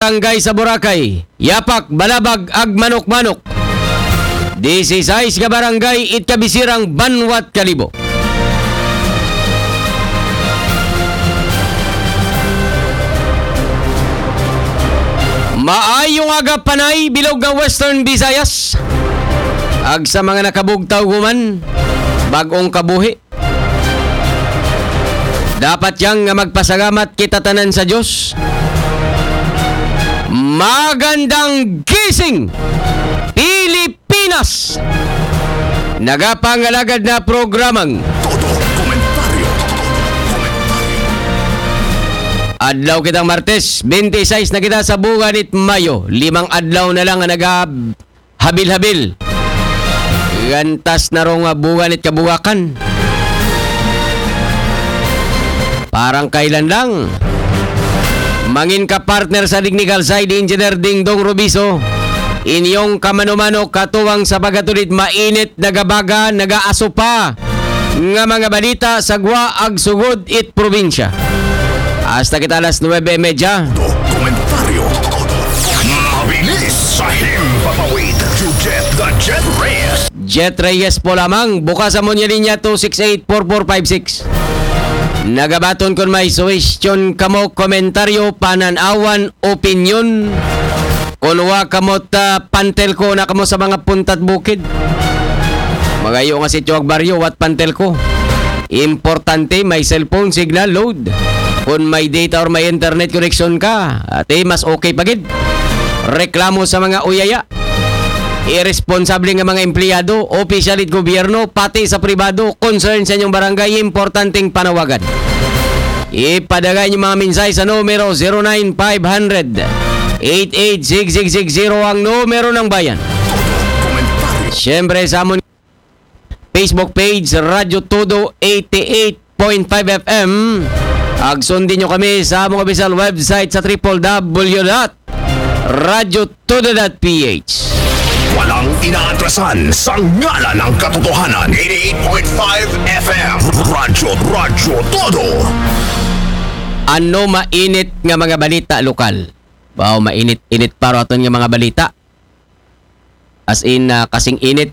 barangay sa Boracay, yapak, balabag, ag manok-manok. 16 ka barangay it kabisirang Banwat Kalibo. Maayong aga panay bilog nga Western Visayas. Ag sa mga nakabugtaw guman, bagong kabuhi. Dapat yang nga magpasalamat kita tanan sa Diyos. Magandang gising, Pilipinas! Nagapangalagad na programang adlaw kitang Martes, 26 na kita sa buwan it Mayo. 5 adlaw na lang ang nagahabil-habil. Gantas na rong buwan it kabuwakan. Parang kailan lang. Mangin ka partner sa technical side, Engineer Dingdong Rubiso. Inyong kamano-mano katuwang sa pagatulit mainit, nagabaga, nagaaso pa nga mga balita sa Gwa ag Sugod it probinsya. Hasta kita alas 9:30. Komentaryo. Mabilis sa himpapawid to get the Jet Reyes. Jet Reyes po lamang. Bukas sa Monya Linya 268-4456. Nagabaton kon may suwestyon kamo, komentaryo, pananawan, opinyon. Kunwa kamot pantel ko na kamo sa mga puntat bukid. Magayo nga si Chuag Barrio wat pantel ko. Importante may cellphone signal load. Kung may data or may internet connection ka, ate mas okay pagid. Reklamo sa mga uyaya. Irresponsable nga mga empleyado, opisyal at gobyerno, pati sa pribado, concern sa inyong barangay, importanteng panawagan. Ipadagay niyo mga minsay sa numero 09500-886660 ang numero ng bayan. Siyempre sa amon Facebook page, Radyo Todo 88.5 FM. Agsundin nyo kami sa among official website sa www.radyotodo.ph. Walang inaatrasan sa ngalan ng katotohanan. 88.5 FM Radyo Todo. Ano mainit nga mga balita lokal? Wow, mainit-init para aton nga mga balita. As in, kasing init,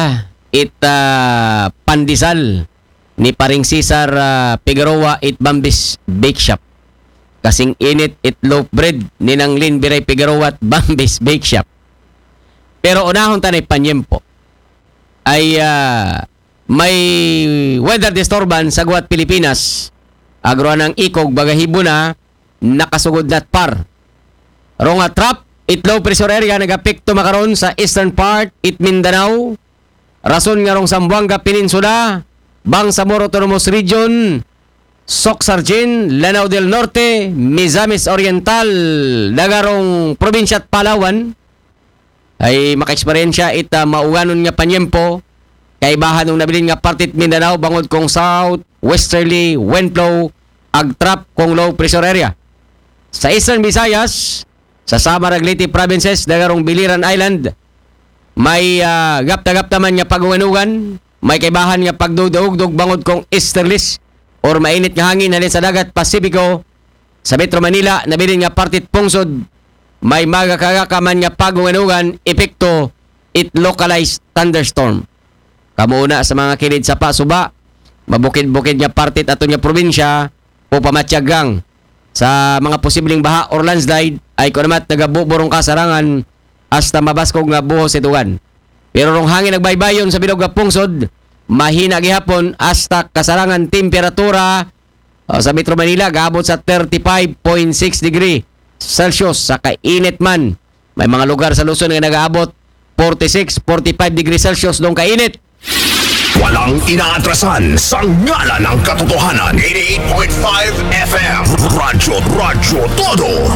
pandesal ni paring Cesar Figueroa it Bambis Bake Shop. Kasing init it loaf bread ni nang Lynn Biray Figueroa at Bambis Bake Shop. Pero unahon tanay panyempo ay may weather disturbance sa Guat Pilipinas. Agro ng ikog bagahibo na nakasugod nat par. Ronga trap it low pressure area nagapekto makaron sa eastern part it Mindanao. Rason nga rong Zamboanga Peninsula, Bangsamoro Autonomous Region, Socsargin, Lanao del Norte, Misamis Oriental, Dagarong Probinsya at Palawan ay maka-eksperyensya it mauganon nga panyempo kay bahan nung nabilin nga partit Mindanao bangod kong south westerly wind flow ag trap kong low pressure area. Sa Eastern Visayas, sa Samar ag Leyte provinces, Dagarong Biliran Island, may gapta-gapta man nga pagunganugan, may kaibahan nga pagdudugdog bangod kong easterlies or mainit nga hangin halin sa dagat Pasipiko. Sa Metro Manila, nabilin nga partit Pungsod, may magakagakaman nga pagunganugan, epekto it localized thunderstorm. Kamuna sa mga kilid sa Pasuba, mabukid-bukid nga partit ato nga probinsya o pamatyagang sa mga posibleng baha or landslide ay kunamat nagabuburong kasarangan hasta mabaskog nga buhos itugan. Pero rong hangin nagbaybayon sa bilog nga Pungsod, mahina gihapon hasta kasarangan temperatura sa Metro Manila gaabot sa 35.6 degree Celsius. Sa kainit man, may mga lugar sa Luzon nga nagaabot 46-45 degree Celsius dong kainit. Walang inaatrasan sa ngalan ng katotohanan. 88.5 FM Radyo Todo.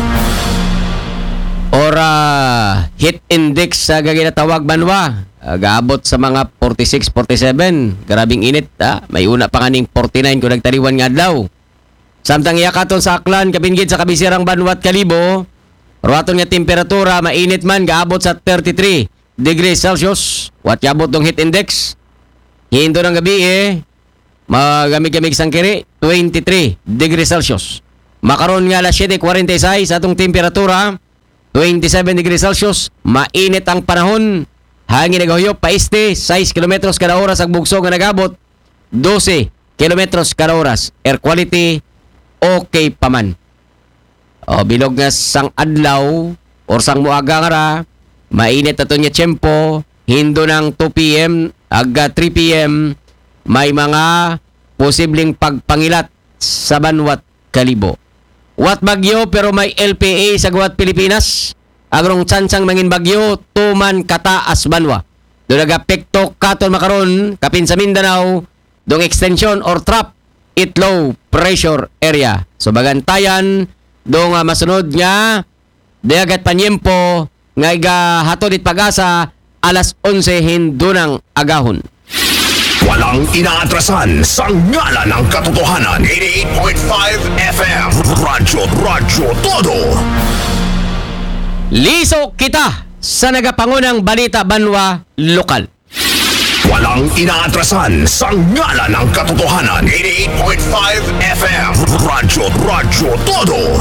Ora heat index sa gaginatawag banwa, gaabot sa mga 46-47. Grabing init. May una pa kaning 49 kung nagtaliwan nga adlaw. Samtang iyakaton sa Aklan, kabinggid sa kabisirang Banwat Kalibo, raton nga temperatura, mainit man, gaabot sa 33 degrees Celsius. What yabot ng heat index? Hindo ng gabi magamig-gamig sang kiri, 23 degrees Celsius. Makaroon nga alas 7:46 atong temperatura, 27 degrees Celsius, mainit ang panahon, hangin nagahuyop paiste, 6 kilometros kada oras ang bugso nga nagabot, 12 kilometros kada oras. Air quality, okay pa man. O, bilog nga sang adlaw, or sang muaga nga ra, mainit na to niya tiyempo, hindo ng 2 p.m. aga 3 p.m. may mga posibleng pagpangilat sa Banwat, Kalibo. Wat bagyo pero may LPA sa Guwat, Pilipinas. Agrong tsansang mangin bagyo, tuman kataas Banwa. Doon nagapekto katon makaron, kapin sa Mindanao, dong extension or trap, it low pressure area. So bagantayan, dong masunod nga, dagat panyempo, nga hatod it pag-asa, alas 11 hindunang agahon. Walang inaatrasan sa ngalan ng katotohanan. 88.5 FM Radyo Todo. Liso kita sa nagapangunang balita Banwa Lokal. Walang inaatrasan sa ngalan ng katotohanan. 88.5 FM Radyo Todo.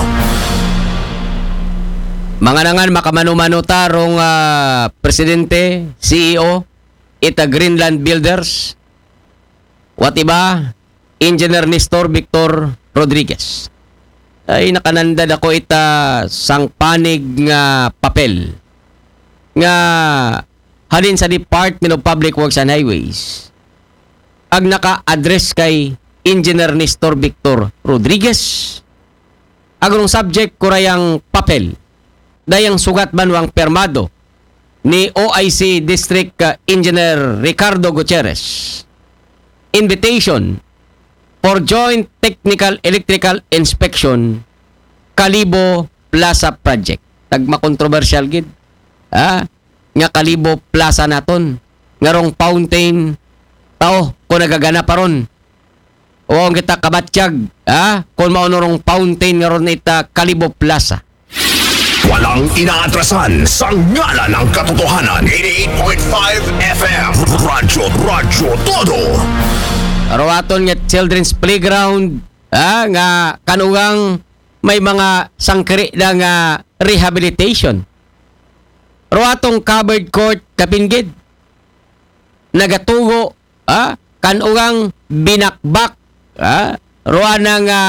Mga nangan makamano-mano tarong presidente, CEO, ita Greenland Builders, what iba, Engineer Nestor Victor Rodriguez. Ay nakanandad ako ita sang panig nga papel nga halin sa Department of Public Works and Highways. Ag naka-address kay Engineer Nestor Victor Rodriguez. Agong subject kurayang papel. Dayang sugat banwang permado ni OIC District Engineer Ricardo Gutierrez. Invitation for Joint Technical Electrical Inspection Kalibo Plaza Project. Tagma-controversial gid. Nga Kalibo Plaza naton. Ngarong fountain tao kung nagagana pa ron. O ang kita kabatsyag. Kung maunorong fountain ngaron ita Kalibo Plaza. Walang inaatrasan sa ngalan ng katotohanan. 88.5 FM Radyo Todo. Arawaton nga children's playground nga kanugang may mga sangkri na nga rehabilitation. Arawaton covered court kapingid. Nagatugo kanugang binakbak ruana nga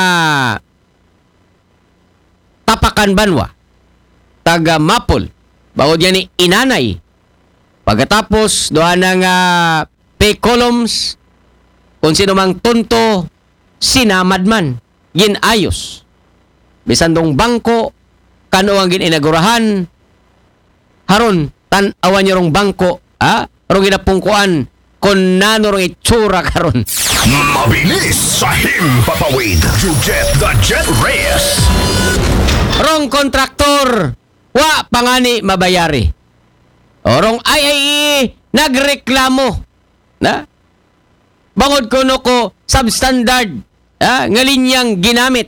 Tapakan Banwa. Taga Mapol. Bawod yan ni inanay. Pagkatapos, doon ng pay columns, kung sino mang tonto, sinamad man. Ginayos. Bisan dong bangko, kano ang gininagurahan, haron, tan-awan niyo rong bangko, rong ginapungkuan, kung nano rong itsura karon. Mabilis sa himpapawid. You get the Jet Reyes. Rong kontraktor, wa pangani mabayari. Orong IAE nagreklamo na bangod kuno ko substandard nga linyang ginamit.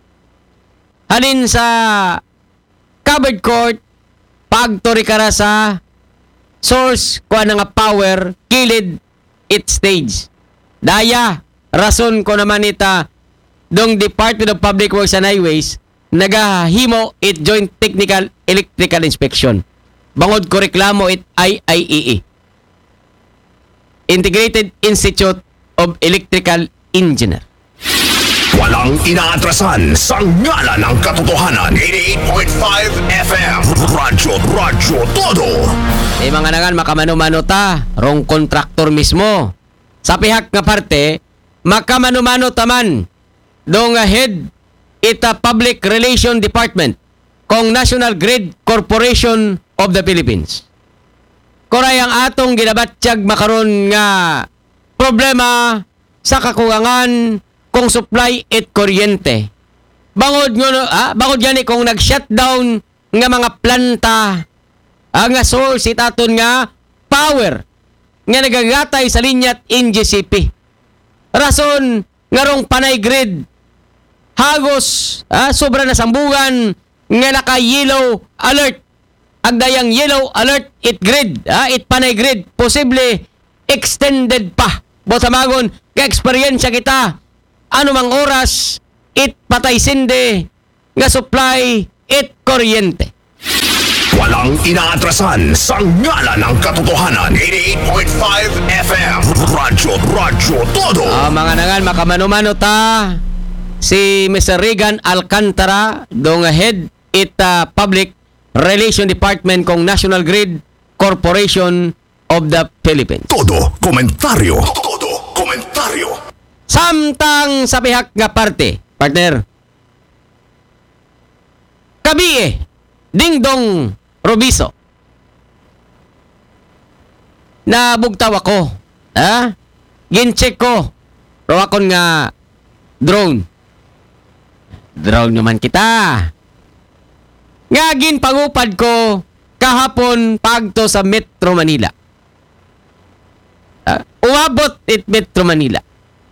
Halin sa covered court pagtori kara sa source kuha nga power kilid it stage. Daya rason ko naman ita dong Department of Public Works and Highways nagahimo it Joint Technical Electrical Inspection. Bangod ko reklamo it IIEE. Integrated Institute of Electrical Engineer. Walang inaatrasan sa ngalan ng katotohanan. 88.5 FM Radyo Todo. Mga nangan makamano-mano ta, rong kontraktor mismo. Sa pihak nga parte, makamano-mano taman dong head ita Public Relation Department kong National Grid Corporation of the Philippines. Koray ang atong ginabatsyag makaron nga problema sa kakulangan kung supply at kuryente. Bangod gani kung nag-shutdown nga mga planta nga source itaton nga power nga nagagatay sa linyat NGCP. Rason nga rong panay grid hagos sobra na sambugan nga naka-yellow alert. Agdayang yellow alert it grid, it panay grid, posible extended pa. Botamagon, ka-eksperyensya kita, anumang oras, it patay sinde, nga supply, it kuryente. Walang inaatrasan sa ngalan ng katotohanan. 88.5 FM. Radyo Todo. Mga nangan, makamano-mano ta. Si Mr. Regan Alcantara, dong head it Public Relation Department kong National Grid Corporation of the Philippines. Todo komentaryo. Todo komentaryo. Samtang sa pihak nga parte, partner. Kabie, Dingdong Robiso. Nabugtaw ako. Gincheck ko. Rawakon nga drone. Drone naman kita. Nga ginpangupad ko kahapon pagto sa Metro Manila. Uabot it Metro Manila.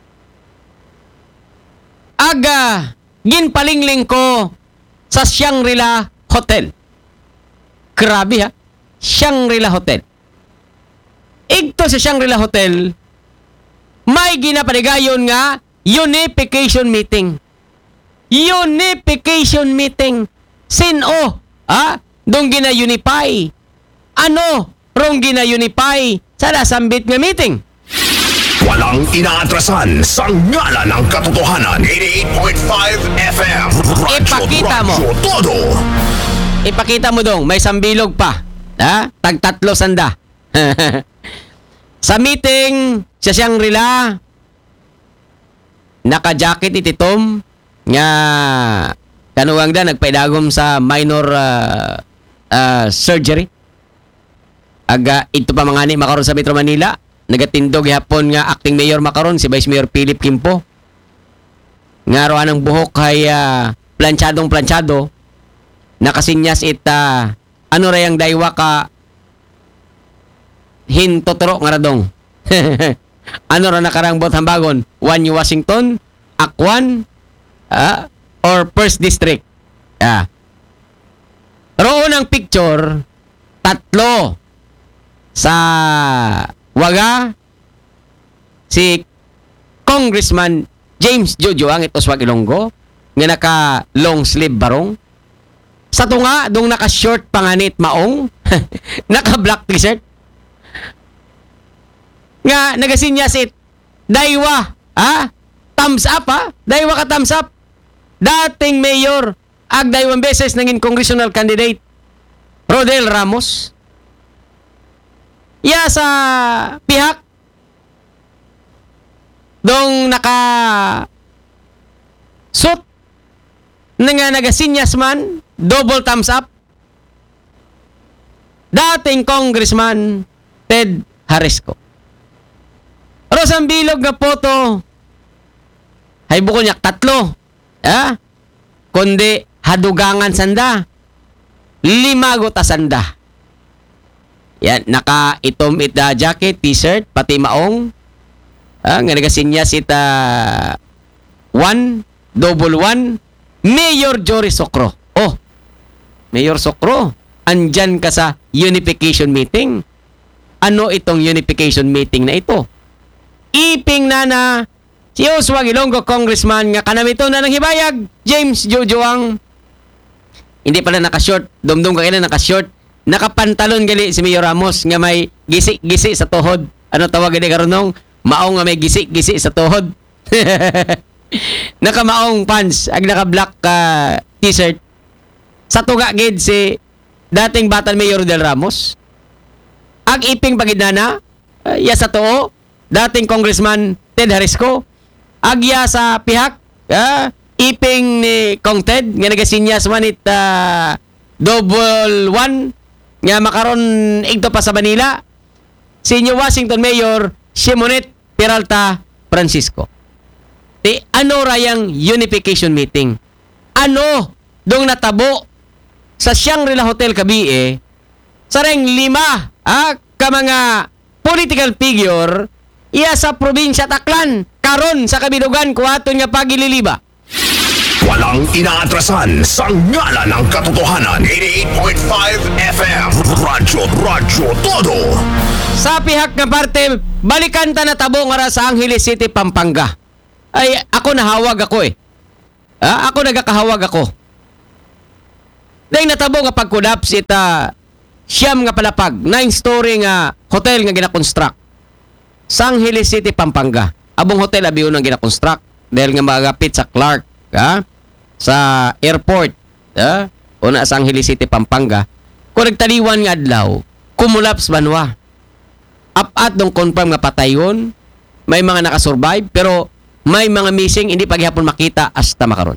Aga, ginpalingling ko sa Shangri-La Hotel. Grabe ha. Shangri-La Hotel. Igto sa Shangri-La Hotel, may ginapanigayon nga unification meeting. Unification meeting. Sino? Dong gina-unify. Ano? Rong gina-unify sa nasambit nga meeting. Walang inaatrasan sa ngalan ng katotohanan. 88.5 FM. Ipakita mo. Radyo Todo. Ipakita mo dong, may sambilog pa. Tag-3 sanda. Sa meeting sa Shangri-La, naka-jacket ititom nga kanuwang da nagpaidagom sa minor surgery. Aga ito pa mga ni makaron sa Metro Manila. Nagatindog hapon nga acting mayor makaron si Vice Mayor Philip Kimpo. Nga roan ang buhok kay planchadong-planchado. Nakasinyas ano rayang daywa ka hintotro nga radong. Ano ra nakarangbot hambagon? One New Washington, Akwan, or First District. Roon ang picture, 3 sa waga si Congressman James Jojo ang Itoswag Ilonggo nga naka long sleeve barong. Sa tunga, dong naka short panganit maong, naka black t-shirt. Nga nagasinyas it daywa, thumbs up daywa ka thumbs up. Dating mayor ag daywang beses naging congressional candidate Rodel Ramos. Ya sa pihak dong naka suit nga nagasinyas man double thumbs up. Dating Congressman Ted Haresco. Rosang bilog nga photo. Hay bukol niyak 3. Kundi hadugangan sanda. 5 ta sanda. Yan, naka itom jacket, t-shirt, pati maong. Nga nagasinyas ita 1, double 1, Mayor Jory Socro. Oh, Mayor Socro, andyan ka sa unification meeting. Ano itong unification meeting na ito? Iping na si Oswag Ilonggo Congressman nga kanamito na ng hibayag, James Jojo ang hindi pala naka-short, dumdum ka kailan naka-short, nakapantalon gali si Mayor Ramos nga may gisi-gisi sa tuhod. Ano tawag gali karunong? Maong nga may gisi-gisi sa tuhod. Naka-maong pants, ag naka-black t-shirt. Sa tuga gid si dating batang Mayor Del Ramos. Ag iping pagidnana, ya sa tuo, dating Congressman Ted Haresco. Agya sa pihak, iping ni Kong Ted, nga nagasinyas man it double 1, nga makaron igto pa sa Manila. Senior Washington Mayor Simonet Peralta Francisco. Ano rayang unification meeting? Ano dong natabo sa Shangri-La Hotel Kabie sareng 5 ka mga political figure iya sa probinsya Taclan karon sa kabidugan kuhaton nga pagililiba. Walang inaatrasan sa ngalan ng katotohanan. 88.5 FM. Radyo Todo. Sa pihak nga parte, balikan ta na tabo nga sa Angeles City, Pampanga. Ay, ako nahawag ako Ako nagakahawag ako. Dahil natabo nga pagkudaps ita siyam nga palapag, 9-story nga hotel nga ginakonstruct sa Angeles City, Pampanga. Abong hotel abi unang ginakonstruct dahil nga magapit sa Clark, sa airport, una sa Angeles City, Pampanga. Kung nagtaliwan nga adlaw, kumulaps banwa. Apat dong confirm nga patayon, may mga nakasurvive, pero may mga missing, hindi paghihapon makita hasta makaron.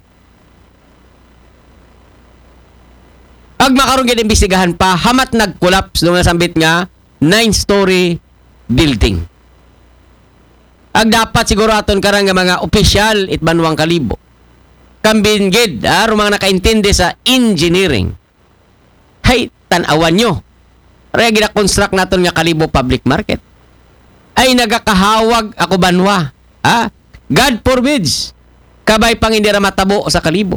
Pag makaroon gid imbestigahan pa, hamat nag-collapse nung nasambit nga 9-story building. Ag dapat siguro aton karang nga mga opisyal itbanwang kalibo. Kambin gid, mga nakaintindi sa engineering. Hay, tanawan nyo. Kaya gina-construct naton nga kalibo public market. Ay nagakahawag ako banwa. God forbids. Kabay pang hindi ra matabo sa kalibo.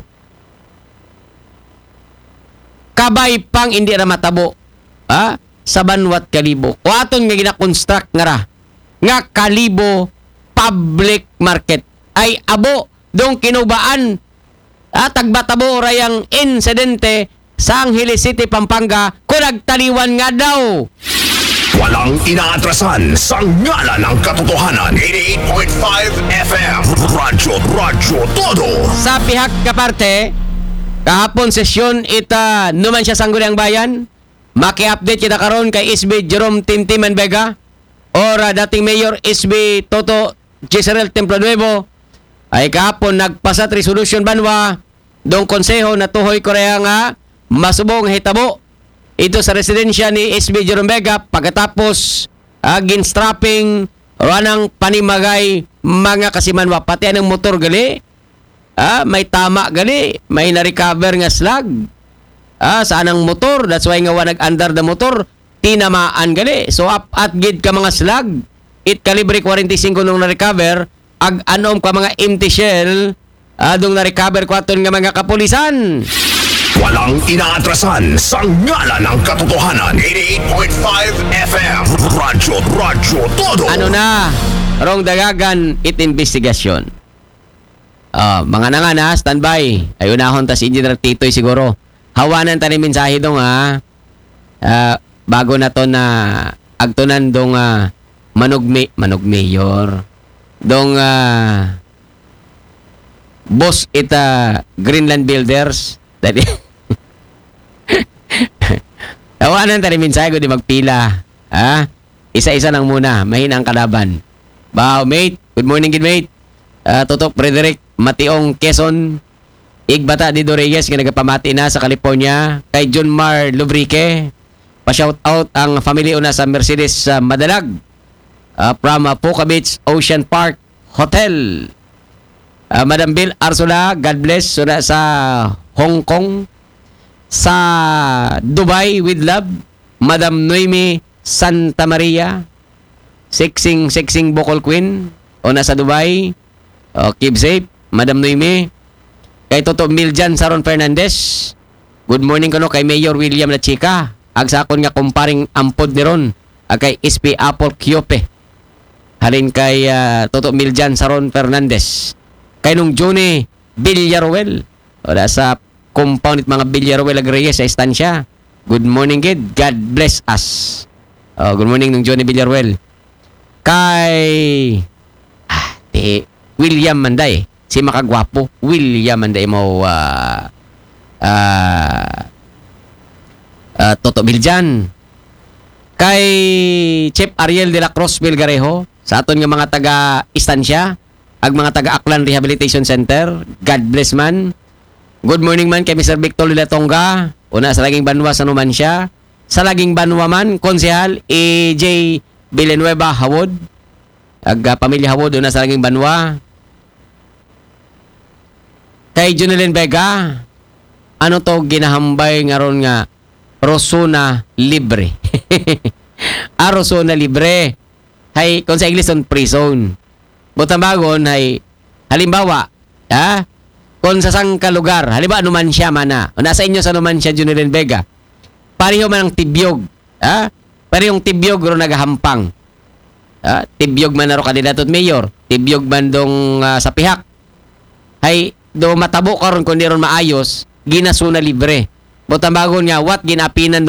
Kabay pang hindi ra matabo sa banwat kalibo. O aton nga gina-construct nga kalibo public market. Ay abo dong kinubaan tagbatabo rayang insidente sa Angeles City, Pampanga kung nagtaliwan nga daw. Walang inaatrasan sa ngala ng katotohanan. 88.5 FM Radyo Todo. Sa pihak kaparte, kahapon sesyon ita numan siya sangguniang bayan. Maki-update kita karon kay SB Jerome Tintiman Vega or dating Mayor SB Toto Jezreel Templanuevo ay kahapon nagpasat resolution banwa dong konseho na tuhoy Korea nga masubong hitabo ito sa residensya ni SB Jerome Vega pagkatapos ginstrapping ranang panimagay mga kasimanwa pati anong motor gali may tama gali may na-recover nga slag sa anang motor that's why nga nag-under the motor tinamaan gali so at gid ka mga slag it calibre 45 nung na-recover ag anom ka mga empty shell dong na-recover ko aton nga mga kapulisan. Walang inaatrasan sa ngala ng katotohanan. 88.5 FM Radyo Todo. Ano na? Rong dagagan it investigasyon. Mga na standby. Ayunahon ta si Engineer Titoy siguro. Hawanan ta ni mensahe dong bago na to na agtunan dong manog mayor. Dong boss ita Greenland Builders. Dali. Tawanan tayo minsan ko di magpila. Isa-isa lang muna. Mahina ang kalaban. Bao, mate. Good morning, good mate. Totok Frederick Mationg Quezon. Igbata di Reyes nga nagapamati na sa California. Kay John Mar Lubrique. Pa-shout out ang family una sa Mercedes Madalag. From Puka Beach Ocean Park Hotel. Madam Bill Arsula, God bless. Suna sa Hong Kong. Sa Dubai with love. Madam Noemi Santa Maria. Sexing Bocol Queen. O nasa Dubai. Keep safe. Madam Noemi. Kay Toto Miljan Saron Fernandez. Good morning ko no kay Mayor William La Chica. Agsakon nga kumparing ampod ni Ron. Kay SP Apple Kiope. Halin kay Toto Miljan Saron Fernandez. Kay nung Johnny Villaruel. Wala sa compound it mga Villaruel Agreyes sa estansya. Good morning kid. God bless us. Good morning nung Johnny Villaruel. Kay William Manday. Si makagwapo. William Manday mo Toto Biljan. Kay Chef Ariel de la Cruz Vilgarejo. Sa aton nga mga taga-istansya. Ag mga taga-Aklan Rehabilitation Center. God bless man. Good morning man kay Mr. Victor Lilatonga. Una sa laging banwa sa Numancia. Sa laging banwa man, Konsehal AJ Villanueva Hawod. Ag pamilya Hawod una sa laging banwa. Kay Junelyn Vega. Ano to ginahambay ngaron nga Rosona Libre. Rosona Libre. Hay kung sa English on prison. Butang bagon ay halimbawa, kung sa sangka lugar, halimbawa Numancia man na, o nasa inyo sa Numancia, Junelyn Vega, pareho man ang tibyog, parehong tibyog ro nagahampang, tibyog man na ro kandidato at mayor, tibyog man dong sa pihak, ay do matabo karon kung di ron maayos, ginasuna libre. Butambagon nga, what ginapinan